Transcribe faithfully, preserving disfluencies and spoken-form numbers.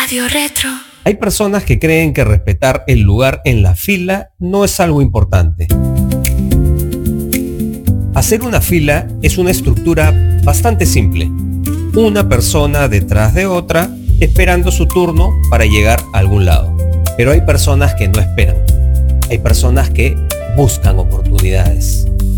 Radio Retro. Hay personas que creen que respetar el lugar en la fila no es algo importante. Hacer una fila es una estructura bastante simple. Una persona detrás de otra esperando su turno para llegar a algún lado. Pero hay personas que no esperan. Hay personas que buscan oportunidades.